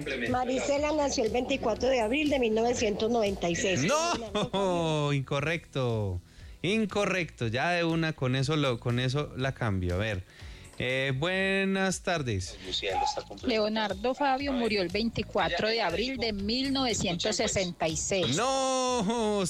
Marisela nació el 24 de abril de 1996. No, incorrecto. Incorrecto. Ya de una con eso la cambio. A ver. Buenas tardes. Leonardo Fabio murió el 24 de abril de 1966. No,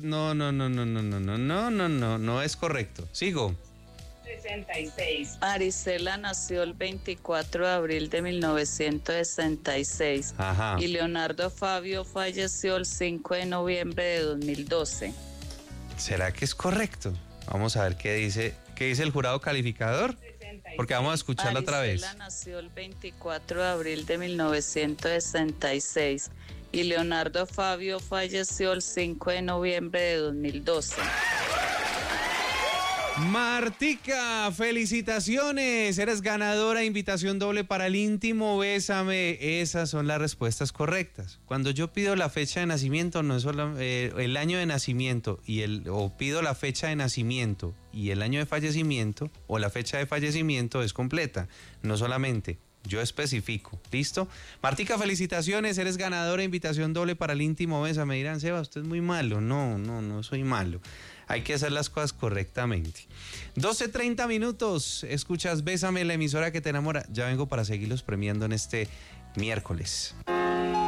no es correcto. Sigo. 66. Marisela nació el 24 de abril de 1966. Ajá. Y Leonardo Fabio falleció el 5 de noviembre de 2012. ¿Será que es correcto? Vamos a ver qué dice el jurado calificador. Porque vamos a escucharla otra vez. Marisela nació el 24 de abril de 1966 y Leonardo Fabio falleció el 5 de noviembre de 2012. Martica, felicitaciones, eres ganadora, invitación doble para el íntimo Bésame. Esas son las respuestas correctas. Cuando yo pido la fecha de nacimiento, no es solo el año de nacimiento o pido la fecha de nacimiento y el año de fallecimiento o la fecha de fallecimiento es completa, no solamente. Yo especifico, ¿listo? Martica, felicitaciones, eres ganadora, invitación doble para el íntimo Bésame. Me dirán, Seba, usted es muy malo. No soy malo. Hay que hacer las cosas correctamente. 12:30 minutos, escuchas Bésame, la emisora que te enamora. Ya vengo para seguirlos premiando en este miércoles.